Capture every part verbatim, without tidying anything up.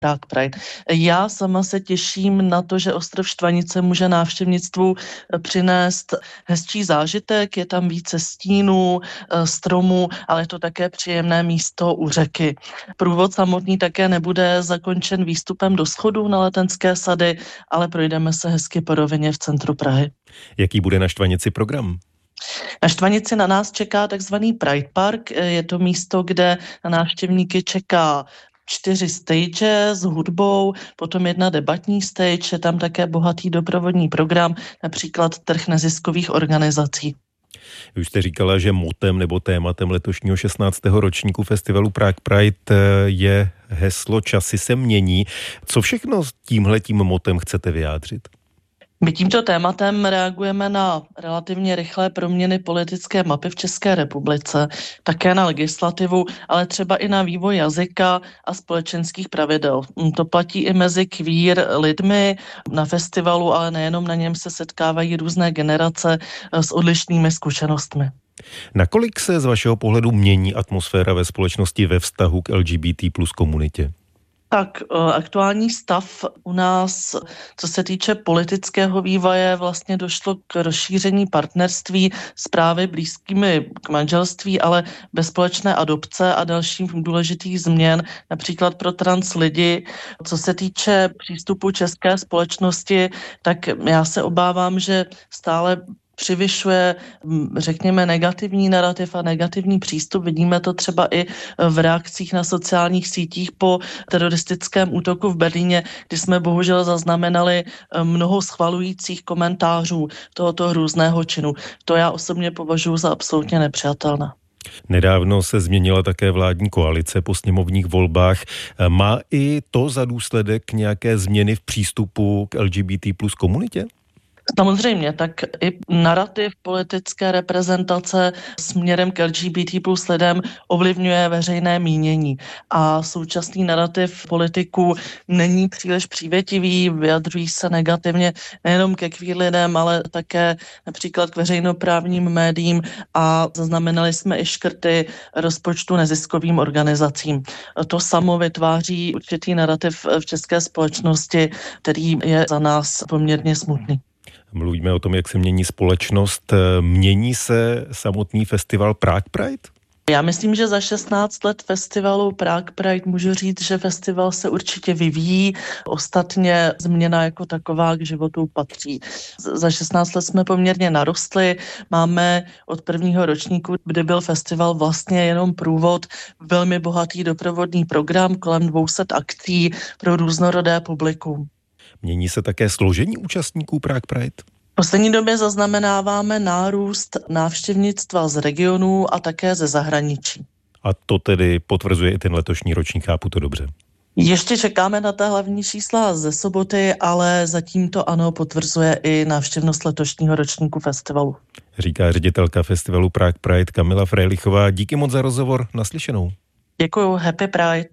Prague Pride. Já sama se těším na to, že ostrov Štvanice může návštěvnictvu přinést hezčí zážitek, je tam více stínů, stromů, ale je to také příjemné místo u řeky. Průvod samotný také nebude zakončen výstupem do schodů na Letenské sady, ale projdeme se hezky po rovině v centru Prahy. Jaký bude na Štvanici program? Na Štvanici na nás čeká takzvaný Pride Park. Je to místo, kde na návštěvníky čeká čtyři stage s hudbou, potom jedna debatní stage, je tam také bohatý doprovodný program, například trh neziskových organizací. Vy už jste říkala, že motem nebo tématem letošního šestnáctého ročníku festivalu Prague Pride je heslo Časy se mění. Co všechno s tímhletím motem chcete vyjádřit? My tímto tématem reagujeme na relativně rychlé proměny politické mapy v České republice, také na legislativu, ale třeba i na vývoj jazyka a společenských pravidel. To platí i mezi queer lidmi na festivalu, ale nejenom na něm se setkávají různé generace s odlišnými zkušenostmi. Nakolik se z vašeho pohledu mění atmosféra ve společnosti ve vztahu k L G B T plus komunitě? Tak aktuální stav u nás, co se týče politického vývoje, vlastně došlo k rozšíření partnerství s právy blízkými k manželství, ale bez společné adopce a dalších důležitých změn, například pro trans lidi. Co se týče přístupu české společnosti, tak já se obávám, že stále přivyšuje, řekněme, negativní narrativ a negativní přístup. Vidíme to třeba i v reakcích na sociálních sítích po teroristickém útoku v Berlíně, kdy jsme bohužel zaznamenali mnoho schvalujících komentářů tohoto hrůzného činu. To já osobně považuji za absolutně nepřijatelné. Nedávno se změnila také vládní koalice po sněmovních volbách. Má i to za důsledek nějaké změny v přístupu k L G B T plus komunitě? Samozřejmě, tak i narrativ politické reprezentace směrem k L G B T plus lidem ovlivňuje veřejné mínění a současný narrativ politiků není příliš přívětivý, vyjadřují se negativně nejenom ke queer lidem, ale také například k veřejnoprávním médiím a zaznamenali jsme i škrty rozpočtu neziskovým organizacím. To samo vytváří určitý narrativ v české společnosti, který je za nás poměrně smutný. Mluvíme o tom, jak se mění společnost. Mění se samotný festival Prague Pride? Já myslím, že za šestnáct let festivalu Prague Pride můžu říct, že festival se určitě vyvíjí. Ostatně změna jako taková k životu patří. Za šestnáct let jsme poměrně narostli. Máme od prvního ročníku, kdy byl festival vlastně jenom průvod, velmi bohatý doprovodný program kolem dvě stě akcí pro různorodé publikum. Mění se také složení účastníků Prague Pride? V poslední době zaznamenáváme nárůst návštěvnictva z regionů a také ze zahraničí. A to tedy potvrzuje i ten letošní ročník, chápu to dobře. Ještě čekáme na ta hlavní čísla ze soboty, ale zatím to ano potvrzuje i návštěvnost letošního ročníku festivalu. Říká ředitelka festivalu Prague Pride Kamila Frejlichová. Díky moc za rozhovor, naslyšenou. Děkuju, happy Pride.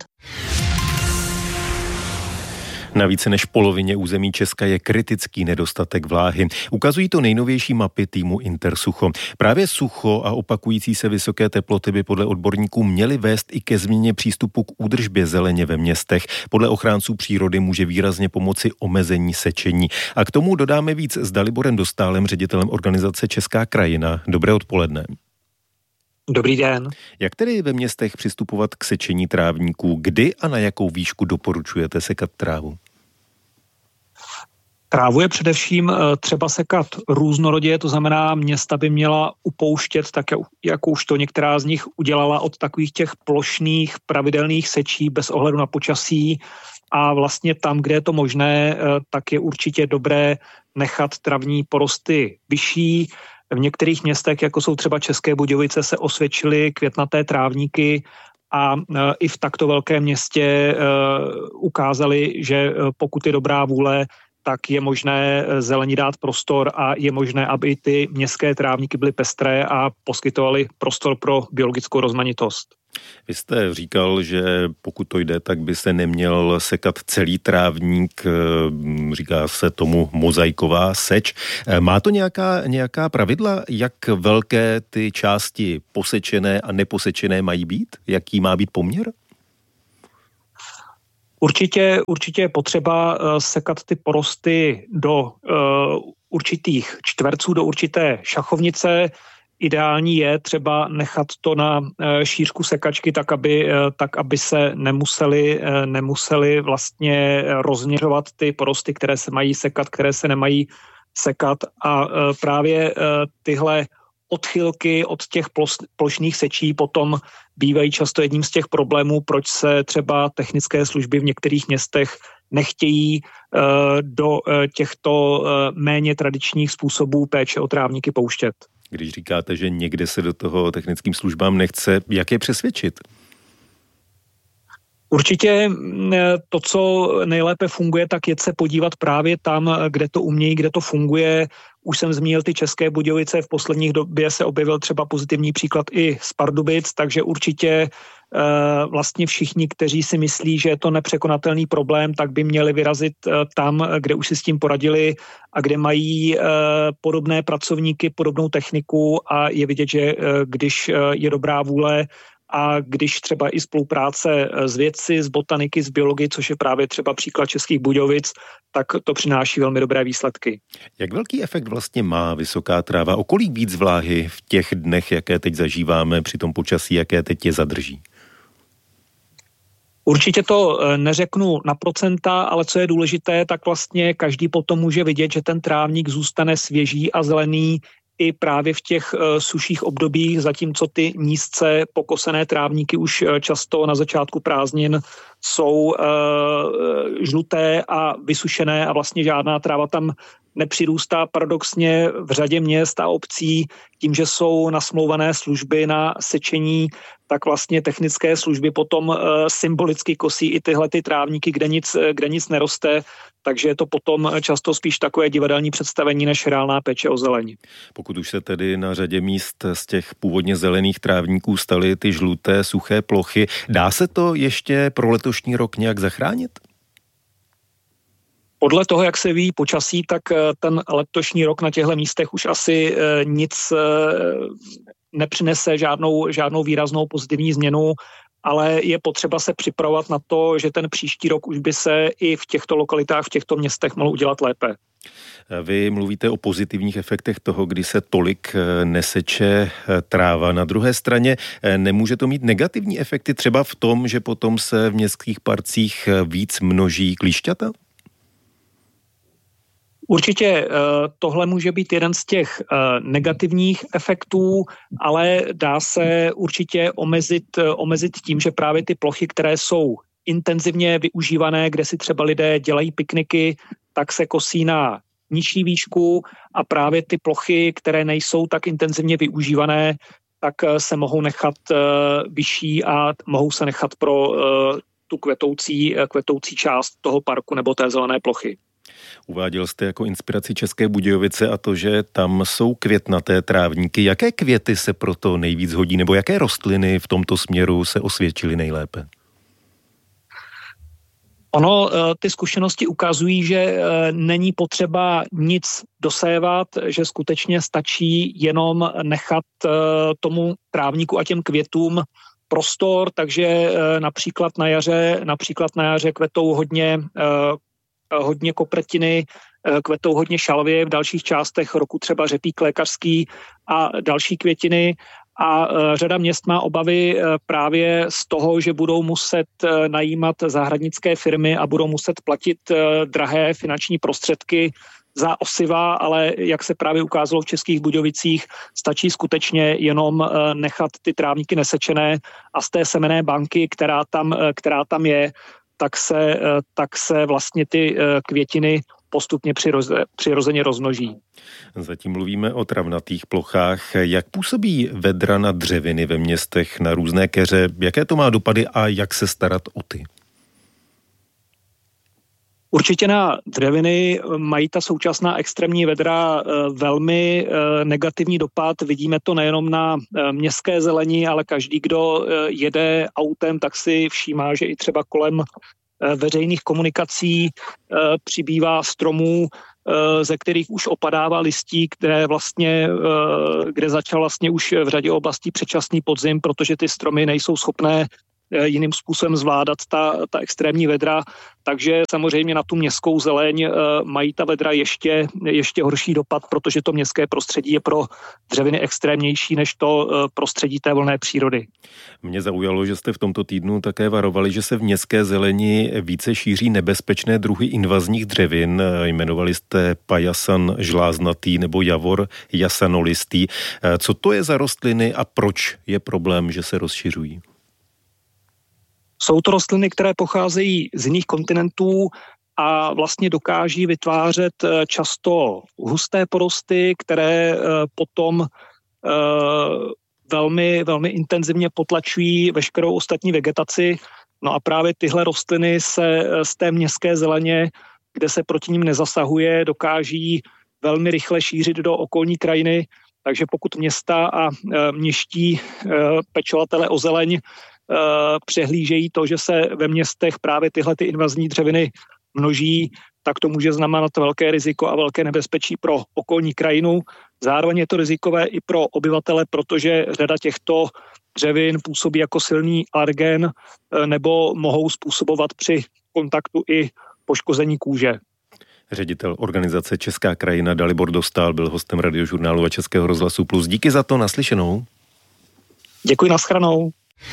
Na více než polovině území Česka je kritický nedostatek vláhy. Ukazují to nejnovější mapy týmu Intersucho. Právě sucho a opakující se vysoké teploty by podle odborníků měly vést i ke změně přístupu k údržbě zeleně ve městech. Podle ochránců přírody může výrazně pomoci omezení sečení. A k tomu dodáme víc s Daliborem Dostálem, ředitelem organizace Česká krajina. Dobré odpoledne. Dobrý den. Jak tedy ve městech přistupovat k sečení trávníků? Kdy a na jakou výšku doporučujete sekat trávu? Trávu je především třeba sekat různorodě, to znamená, města by měla upouštět, tak jak už to některá z nich udělala, od takových těch plošných pravidelných sečí bez ohledu na počasí a vlastně tam, kde je to možné, tak je určitě dobré nechat travní porosty vyšší. V některých městech, jako jsou třeba České Budějovice, se osvědčily květnaté trávníky a i v takto velkém městě ukázali, že pokud je dobrá vůle, tak je možné zelení dát prostor a je možné, aby ty městské trávníky byly pestré a poskytovaly prostor pro biologickou rozmanitost. Vy jste říkal, že pokud to jde, tak by se neměl sekat celý trávník, říká se tomu mozaiková seč. Má to nějaká, nějaká pravidla, jak velké ty části posečené a neposečené mají být? Jaký má být poměr? Určitě, určitě je potřeba sekat ty porosty do uh, určitých čtverců, do určité šachovnice. Ideální je třeba nechat to na šířku sekačky tak, aby, tak, aby se nemuseli, nemuseli vlastně rozměřovat ty porosty, které se mají sekat, které se nemají sekat. A právě tyhle odchylky od těch plošných sečí potom bývají často jedním z těch problémů, proč se třeba technické služby v některých městech nechtějí do těchto méně tradičních způsobů péče o trávníky pouštět. Když říkáte, že někde se do toho technickým službám nechce, jak je přesvědčit? Určitě to, co nejlépe funguje, tak je se podívat právě tam, kde to umějí, kde to funguje. Už jsem zmínil ty České Budějovice, v posledních době se objevil třeba pozitivní příklad i z Pardubic, takže určitě vlastně všichni, kteří si myslí, že je to nepřekonatelný problém, tak by měli vyrazit tam, kde už si s tím poradili a kde mají podobné pracovníky, podobnou techniku a je vidět, že když je dobrá vůle a když třeba i spolupráce s vědci, s botaniky, s biology, což je právě třeba příklad Českých Budějovic, tak to přináší velmi dobré výsledky. Jak velký efekt vlastně má vysoká tráva? O kolik víc vláhy v těch dnech, jaké teď zažíváme, při tom počasí, jaké teď je zadrží? Určitě to neřeknu na procenta, ale co je důležité, tak vlastně každý potom může vidět, že ten trávník zůstane svěží a zelený i právě v těch uh, suších obdobích, zatímco ty nízce pokosené trávníky už uh, často na začátku prázdnin jsou uh, žluté a vysušené a vlastně žádná tráva tam nepřirůstá. Paradoxně v řadě měst a obcí tím, že jsou nasmlouvané služby na sečení, tak vlastně technické služby potom uh, symbolicky kosí i tyhle ty trávníky, kde nic, kde nic neroste, takže je to potom často spíš takové divadelní představení než reálná péče o zeleň. Pokud už se tedy na řadě míst z těch původně zelených trávníků staly ty žluté, suché plochy, dá se to ještě pro letošní rok nějak zachránit? Podle toho, jak se ví počasí, tak ten letošní rok na těchto místech už asi nic nepřinese, žádnou, žádnou výraznou pozitivní změnu, ale je potřeba se připravovat na to, že ten příští rok už by se i v těchto lokalitách, v těchto městech mohl udělat lépe. Vy mluvíte o pozitivních efektech toho, kdy se tolik neseče tráva. Na druhé straně nemůže to mít negativní efekty třeba v tom, že potom se v městských parcích víc množí klíšťata? Určitě tohle může být jeden z těch negativních efektů, ale dá se určitě omezit, omezit tím, že právě ty plochy, které jsou intenzivně využívané, kde si třeba lidé dělají pikniky, tak se kosí na nižší výšku a právě ty plochy, které nejsou tak intenzivně využívané, tak se mohou nechat vyšší a mohou se nechat pro tu kvetoucí, kvetoucí část toho parku nebo té zelené plochy. Uváděl jste jako inspiraci České Budějovice a to, že tam jsou květnaté trávníky. Jaké květy se proto nejvíc hodí, nebo jaké rostliny v tomto směru se osvědčily nejlépe? Ono, ty zkušenosti ukazují, že není potřeba nic dosévat, že skutečně stačí jenom nechat tomu trávníku a těm květům prostor, takže například na jaře, například na jaře kvetou hodně hodně kopretiny, kvetou hodně šalvie, v dalších částech roku třeba řepík lékařský a další květiny. A řada měst má obavy právě z toho, že budou muset najímat zahradnické firmy a budou muset platit drahé finanční prostředky za osiva, ale jak se právě ukázalo v Českých Budějovicích, stačí skutečně jenom nechat ty trávníky nesečené a z té semenné banky, která tam, která tam je, tak se, tak se vlastně ty květiny postupně přiroze, přirozeně rozmnoží. Zatím mluvíme o travnatých plochách. Jak působí vedra na dřeviny ve městech, na různé keře? Jaké to má dopady a jak se starat o ty? Určitě na dřeviny mají ta současná extrémní vedra velmi negativní dopad. Vidíme to nejenom na městské zelení, ale každý, kdo jede autem, tak si všímá, že i třeba kolem veřejných komunikací přibývá stromů, ze kterých už opadává listí, kde vlastně, kde začal vlastně už v řadě oblastí předčasný podzim, protože ty stromy nejsou schopné jiným způsobem zvládat ta, ta extrémní vedra, takže samozřejmě na tu městskou zeleň mají ta vedra ještě, ještě horší dopad, protože to městské prostředí je pro dřeviny extrémnější než to prostředí té volné přírody. Mě zaujalo, že jste v tomto týdnu také varovali, že se v městské zeleni více šíří nebezpečné druhy invazních dřevin. Jmenovali jste pajasan žláznatý nebo javor jasanolistý. Co to je za rostliny a proč je problém, že se rozšiřují? Jsou to rostliny, které pocházejí z jiných kontinentů a vlastně dokáží vytvářet často husté porosty, které potom velmi, velmi intenzivně potlačují veškerou ostatní vegetaci. No a právě tyhle rostliny se z té městské zeleně, kde se proti ním nezasahuje, dokáží velmi rychle šířit do okolní krajiny. Takže pokud města a městští pečovatelé o zeleň přehlížejí to, že se ve městech právě tyhle ty invazní dřeviny množí, tak to může znamenat velké riziko a velké nebezpečí pro okolní krajinu. Zároveň je to rizikové i pro obyvatele, protože řada těchto dřevin působí jako silný alergen nebo mohou způsobovat při kontaktu i poškození kůže. Ředitel organizace Česká krajina Dalibor Dostál byl hostem Radiožurnálu a Českého rozhlasu Plus. Díky za to, naslyšenou. Děkuji, nashledanou.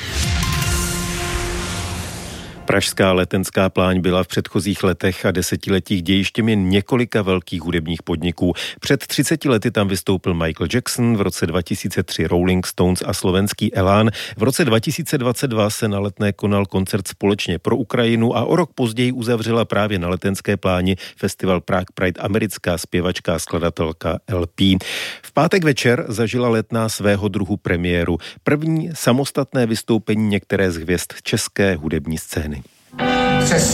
Pražská letenská pláň byla v předchozích letech a desetiletích dějištěm jen několika velkých hudebních podniků. Před třiceti lety tam vystoupil Michael Jackson, v roce dva tisíce tři Rolling Stones a slovenský Elán. V roce dva tisíce dvacet dva se na Letné konal koncert společně pro Ukrajinu a o rok později uzavřela právě na letenské pláni festival Prague Pride americká zpěvačka a skladatelka L P. V pátek večer zažila Letná svého druhu premiéru. První samostatné vystoupení některé z hvězd české hudební scény. Přes